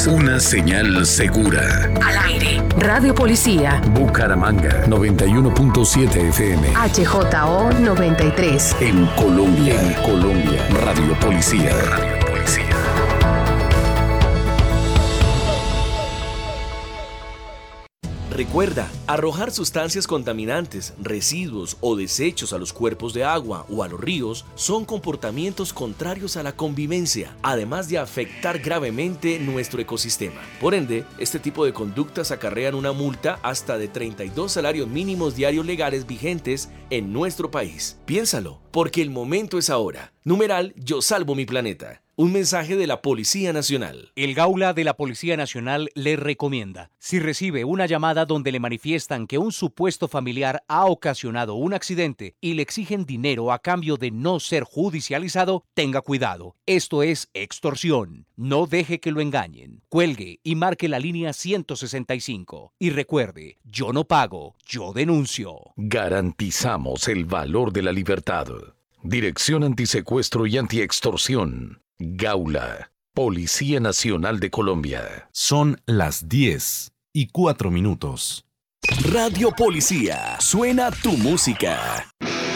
una señal segura. Al aire. Radio Policía. Bucaramanga 91.7 FM. HJO 93. En Colombia. Radio Policía. Recuerda, arrojar sustancias contaminantes, residuos o desechos a los cuerpos de agua o a los ríos son comportamientos contrarios a la convivencia, además de afectar gravemente nuestro ecosistema. Por ende, este tipo de conductas acarrean una multa hasta de 32 salarios mínimos diarios legales vigentes en nuestro país. Piénsalo, porque el momento es ahora. Numeral Yo Salvo Mi Planeta. Un mensaje de la Policía Nacional. El Gaula de la Policía Nacional le recomienda, si recibe una llamada donde le manifiestan que un supuesto familiar ha ocasionado un accidente y le exigen dinero a cambio de no ser judicializado, tenga cuidado. Esto es extorsión. No deje que lo engañen. Cuelgue y marque la línea 165. Y recuerde, yo no pago, yo denuncio. Garantizamos el valor de la libertad. Dirección Antisecuestro y Antiextorsión. Gaula, Policía Nacional de Colombia. Son las 10:04. Radio Policía, suena tu música.